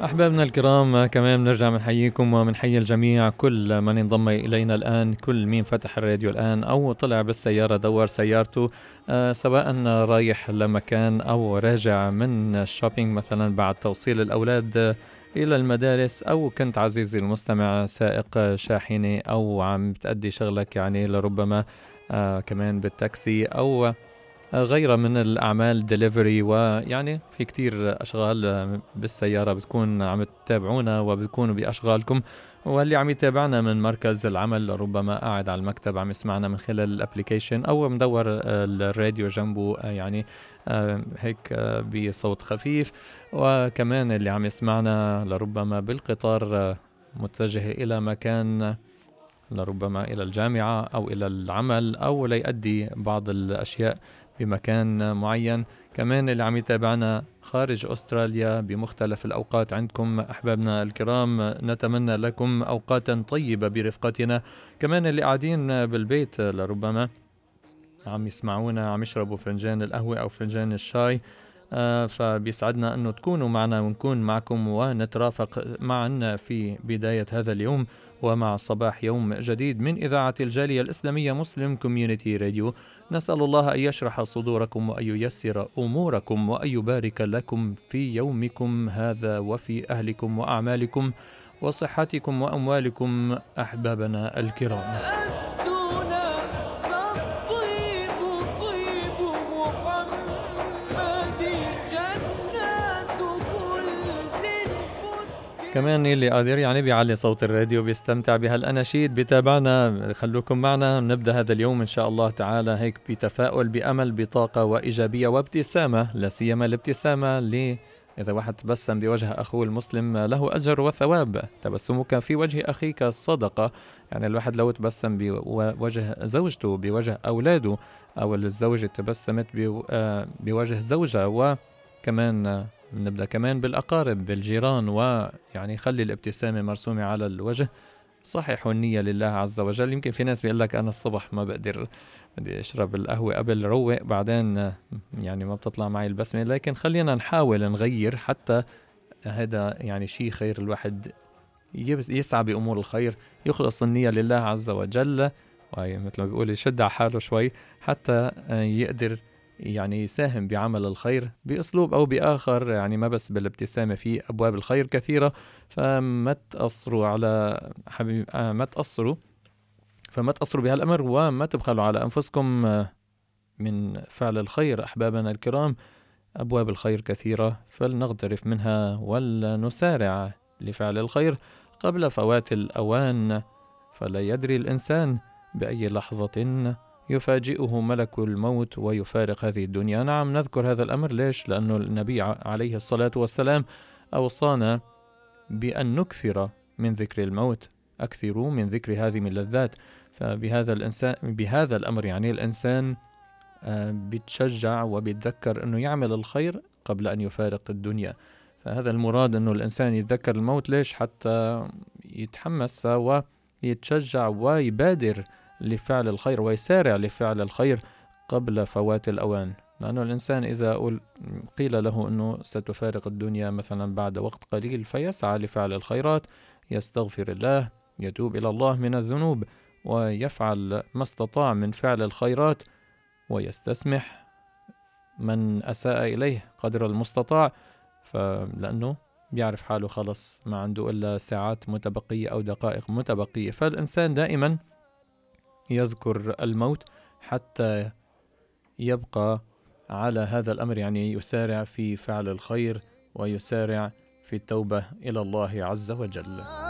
أحبابنا الكرام، كمان بنرجع بنحييكم وبنحيي الجميع، كل من انضم إلينا الآن، كل مين فتح الراديو الآن أو طلع بالسيارة دور سيارته، سواء رايح لمكان أو راجع من الشوبينج مثلا بعد توصيل الأولاد إلى المدارس، أو كنت عزيزي المستمع سائق شاحنة أو عم تأدي شغلك يعني لربما كمان بالتاكسي أو غيرها من الأعمال ديليفري، ويعني في كتير أشغال بالسيارة بتكون عم تتابعونا وبتكونوا بأشغالكم، واللي عم يتابعنا من مركز العمل ربما قاعد على المكتب عم يسمعنا من خلال الابليكيشن أو مدور الراديو جنبه، يعني هيك بصوت خفيف، وكمان اللي عم يسمعنا لربما بالقطار متجه إلى مكان، لربما إلى الجامعة أو إلى العمل أو ليؤدي بعض الأشياء بمكان معين. كمان اللي عم يتابعنا خارج أستراليا بمختلف الأوقات، عندكم أحبابنا الكرام، نتمنى لكم أوقاتا طيبة برفقتنا. كمان اللي قاعدين بالبيت لربما عم يسمعونا عم يشربوا فنجان القهوة أو فنجان الشاي، فبيسعدنا أنه تكونوا معنا ونكون معكم ونترافق معا في بداية هذا اليوم ومع صباح يوم جديد من إذاعة الجالية الإسلامية مسلم كوميونيتي راديو. نسأل الله أن يشرح صدوركم وأن ييسر أموركم وأن يبارك لكم في يومكم هذا وفي أهلكم وأعمالكم وصحتكم وأموالكم أحبابنا الكرام. كمان اللي قادر يعني بيعلي صوت الراديو بيستمتع بهالأناشيد بيتابعنا، خلوكم معنا. نبدأ هذا اليوم إن شاء الله تعالى هيك بتفاؤل بأمل بطاقة وإيجابية وابتسامة، لا سيما الابتسامة إذا واحد تبسم بوجه أخوه المسلم له أجر وثواب. تبسمك في وجه أخيك صدقة، يعني الواحد لو تبسم بوجه زوجته بوجه أولاده، أو الزوجة تبسمت بوجه زوجها، وكمان نبدأ كمان بالأقارب بالجيران، ويعني خلي الابتسامة مرسومة على الوجه. صححوا النية لله عز وجل. يمكن في ناس بيقول لك أنا الصبح ما بقدر، بدي أشرب القهوة قبل روق بعدين يعني ما بتطلع معي البسمة، لكن خلينا نحاول نغير حتى هذا يعني شيء خير. الواحد يسعى بأمور الخير، يخلص النية لله عز وجل، ومثل ما بيقول يشد على حاله شوي حتى يقدر يعني يساهم بعمل الخير بأسلوب أو بآخر، يعني ما بس بالابتسامة، في أبواب الخير كثيرة. فما تقصروا على فما تقصروا بهالأمر وما تبخلوا على أنفسكم من فعل الخير. أحبابنا الكرام، أبواب الخير كثيرة، فلنغترف منها ولنسارع لفعل الخير قبل فوات الأوان، فلا يدري الإنسان بأي لحظة يفاجئه ملك الموت ويفارق هذه الدنيا. نعم، نذكر هذا الأمر ليش؟ لأنه النبي عليه الصلاة والسلام أوصانا بأن نكثر من ذكر الموت، أكثروا من ذكر هذه من اللذات. بهذا الأمر يعني الإنسان بيتشجع وبيتذكر أنه يعمل الخير قبل أن يفارق الدنيا. فهذا المراد أنه الإنسان يتذكر الموت ليش؟ حتى يتحمس ويتشجع ويبادر لفعل الخير ويسارع لفعل الخير قبل فوات الأوان. لأنه الإنسان إذا قيل له أنه ستفارق الدنيا مثلا بعد وقت قليل، فيسعى لفعل الخيرات، يستغفر الله، يتوب إلى الله من الذنوب، ويفعل ما استطاع من فعل الخيرات، ويستسمح من أساء إليه قدر المستطاع، لأنه بيعرف حاله خلص ما عنده إلا ساعات متبقية أو دقائق متبقية. فالإنسان دائما يذكر الموت حتى يبقى على هذا الأمر، يعني يسارع في فعل الخير ويسارع في التوبة إلى الله عز وجل.